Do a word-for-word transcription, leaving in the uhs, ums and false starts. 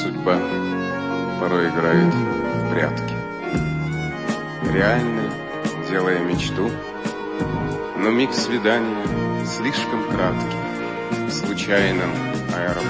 судьба порой играет в прятки, реальной делая мечту, но миг свидания слишком краткий в случайном аэропорту.